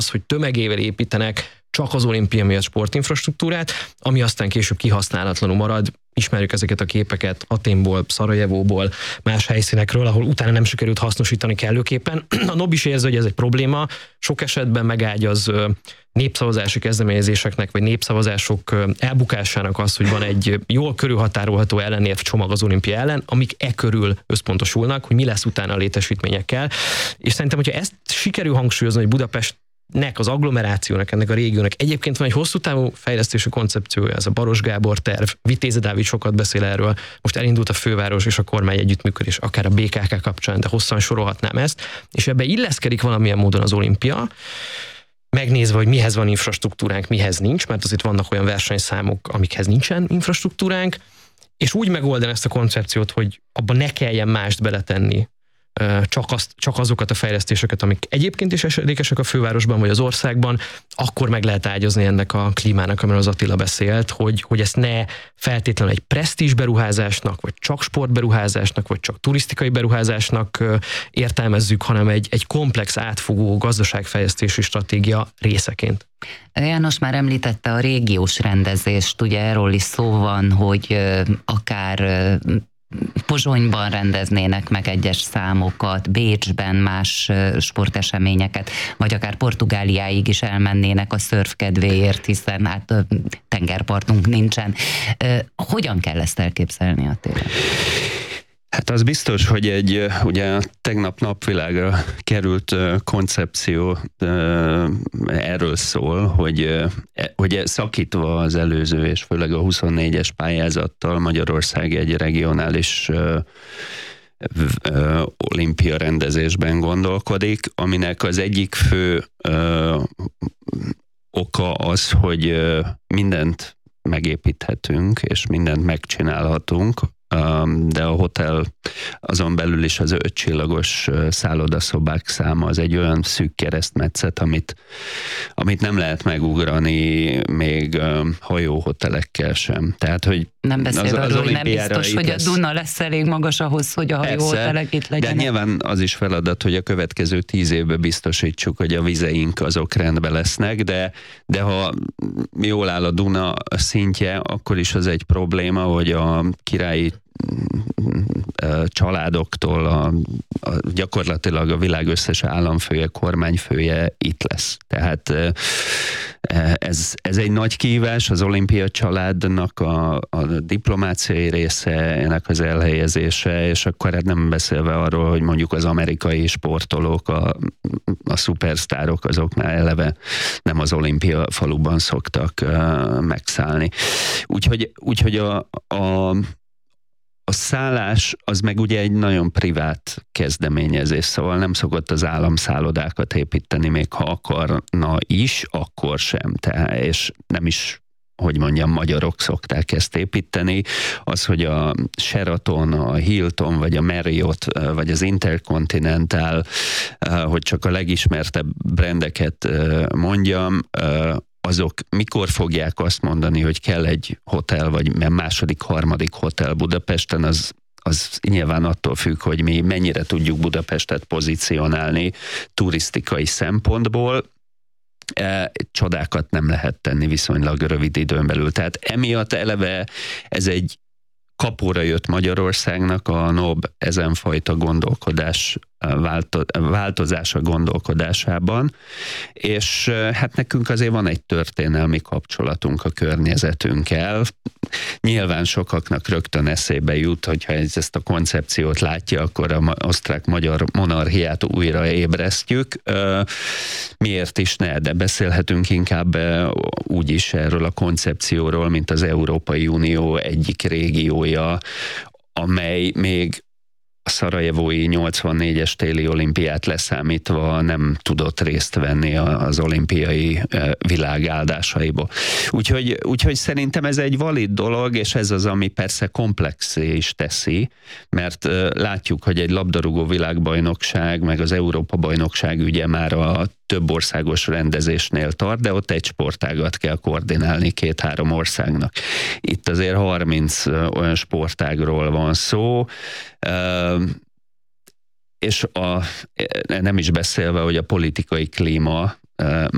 az, hogy tömegével építenek csak az olimpia miatt sportinfrastruktúrát, ami aztán később kihasználatlanul marad. Ismerjük ezeket a képeket Athénból, Szarajevóból, más helyszínekről, ahol utána nem sikerült hasznosítani kellőképpen. A NOB is érzi, hogy ez egy probléma, sok esetben megágyaz népszavazási kezdeményezéseknek, vagy népszavazások elbukásának az, hogy van egy jól körülhatárolható ellenérv csomag az olimpia ellen, amik körül összpontosulnak, hogy mi lesz utána a létesítményekkel. És szerintem, hogyha ezt sikerül hangsúlyozni, hogy Budapest az agglomerációnak, ennek a régiónak egyébként van egy hosszú távú fejlesztési koncepciója, ez a Baros Gábor terv, Vitéze Dávid sokat beszél erről, most elindult a főváros és a kormány együttműködés, akár a BKK kapcsán, de hosszan sorolhatnám ezt, és ebbe illeszkedik valamilyen módon az olimpia, megnézve, hogy mihez van infrastruktúránk, mihez nincs, mert azért vannak olyan versenyszámok, amikhez nincsen infrastruktúránk, és úgy megoldani ezt a koncepciót, hogy abba ne kelljen mást beletenni, csak azokat a fejlesztéseket, amik egyébként is esedékesek a fővárosban vagy az országban, akkor meg lehet ágyazni ennek a klímának, amiről az Attila beszélt, hogy ezt ne feltétlenül egy presztízs beruházásnak, vagy csak sportberuházásnak, vagy csak turisztikai beruházásnak értelmezzük, hanem egy komplex, átfogó gazdaságfejlesztési stratégia részeként. János már említette a régiós rendezést, ugye erről is szó van, hogy akár Pozsonyban rendeznének meg egyes számokat, Bécsben más sporteseményeket, vagy akár Portugáliáig is elmennének a szörf kedvéért, hiszen hát tengerpartunk nincsen. Hogyan kell ezt elképzelni a téren? Hát az biztos, hogy ugye tegnap napvilágra került koncepció erről szól, hogy szakítva az előző és főleg a 24-es pályázattal Magyarország egy regionális olimpia rendezésben gondolkodik, aminek az egyik fő oka az, hogy mindent megépíthetünk, és mindent megcsinálhatunk, de a hotel azon belül is az 5 csillagos szállodaszobák száma az egy olyan szűk keresztmetszet, amit nem lehet megugrani még hajóhotelekkel sem. Tehát, hogy nem beszélve arról, hogy nem biztos, hogy a Duna lesz elég magas ahhoz, hogy a hajóhotelek itt legyenek. De nyilván az is feladat, hogy a következő 10 évben biztosítsuk, hogy a vizeink azok rendben lesznek, de ha jól áll a Duna szintje, akkor is az egy probléma, hogy a királyi családoktól gyakorlatilag a világ összes államfője, kormányfője itt lesz. Tehát ez egy nagy kihívás, az olimpia családnak a diplomáciai része, ennek az elhelyezése, és akkor hát nem beszélve arról, hogy mondjuk az amerikai sportolók, a szupersztárok azoknál eleve nem az olimpia faluban szoktak megszállni. Úgyhogy a szállás az meg ugye egy nagyon privát kezdeményezés, szóval nem szokott az állam szállodákat építeni, még ha akarna is, akkor sem. És nem is, hogy mondjam, magyarok szokták ezt építeni. Az, hogy a Sheraton, a Hilton, vagy a Marriott, vagy az Intercontinental, hogy csak a legismertebb brandeket mondjam, azok mikor fogják azt mondani, hogy kell egy hotel, vagy második, harmadik hotel Budapesten, az nyilván attól függ, hogy mi mennyire tudjuk Budapestet pozícionálni turisztikai szempontból. Csodákat nem lehet tenni viszonylag rövid időn belül. Tehát emiatt eleve ez egy kapóra jött Magyarországnak a NOB ezenfajta gondolkodás változása gondolkodásában, és hát nekünk azért van egy történelmi kapcsolatunk a környezetünkkel. Nyilván sokaknak rögtön eszébe jut, hogyha ezt a koncepciót látja, akkor az osztrák-magyar monarchiát újra ébresztjük. Miért is ne, de beszélhetünk inkább úgy is erről a koncepcióról, mint az Európai Unió egyik régiója, amely még a szarajevói 84-es téli olimpiát leszámítva nem tudott részt venni az olimpiai világ áldásaiból. Úgyhogy szerintem ez egy valid dolog, és ez az, ami persze komplexé is teszi, mert látjuk, hogy egy labdarúgó világbajnokság, meg az Európa-bajnokság ugye már a több országos rendezésnél tart, de ott egy sportágat kell koordinálni 2-3 országnak. Itt azért 30 olyan sportágról van szó, és nem is beszélve, hogy a politikai klíma